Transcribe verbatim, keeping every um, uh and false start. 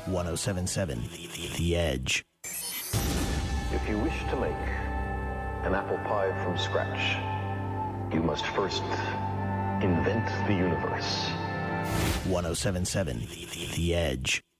ten seventy-seven The Edge. If you wish to make an apple pie from scratch, you must first invent the universe. ten seventy-seven The Edge.